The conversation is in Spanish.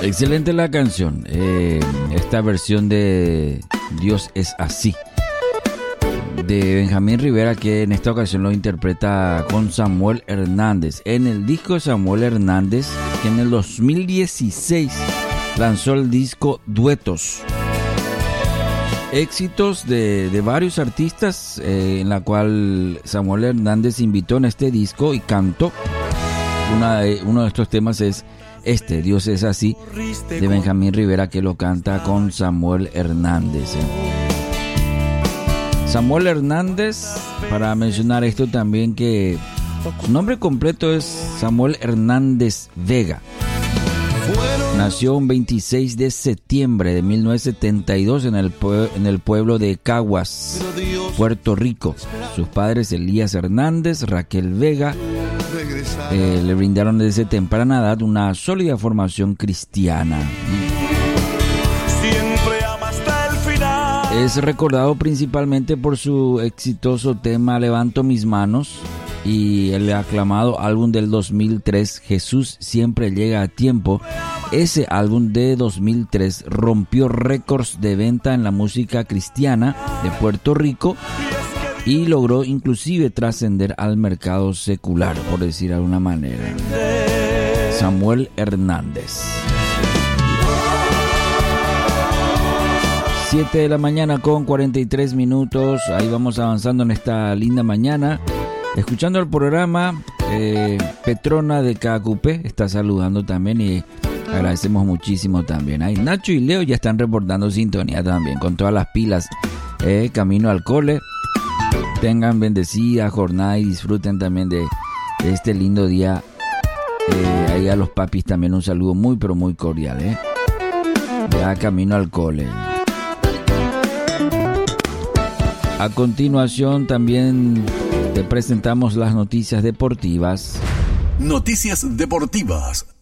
Excelente la canción. Esta versión de Dios es así, de Benjamín Rivera, que en esta ocasión lo interpreta con Samuel Hernández. En el disco de Samuel Hernández, que en el 2016 lanzó el disco Duetos. Éxitos de varios artistas, en la cual Samuel Hernández invitó en este disco y cantó. Uno de estos temas es este, Dios es así, de Benjamín Rivera, que lo canta con Samuel Hernández. Samuel Hernández, para mencionar esto también, que su nombre completo es Samuel Hernández Vega. Nació un 26 de septiembre de 1972 en el pueblo de Caguas, Puerto Rico. Sus padres, Elías Hernández, Raquel Vega, le brindaron desde temprana edad una sólida formación cristiana. Es recordado principalmente por su exitoso tema Levanto mis manos y el aclamado álbum del 2003, Jesús siempre llega a tiempo. Ese álbum de 2003 rompió récords de venta en la música cristiana de Puerto Rico y logró inclusive trascender al mercado secular, por decir de alguna manera. Samuel Hernández. 7 de la mañana con 43 minutos. Ahí vamos avanzando en esta linda mañana, escuchando el programa. Petrona de Cacupé está saludando también y agradecemos muchísimo también. Ahí Nacho y Leo ya están reportando sintonía también, con todas las pilas, camino al cole. Tengan bendecida jornada y disfruten también de este lindo día. Ahí a los papis también un saludo muy pero muy cordial. Ya camino al cole. A continuación también te presentamos las noticias deportivas. Noticias deportivas.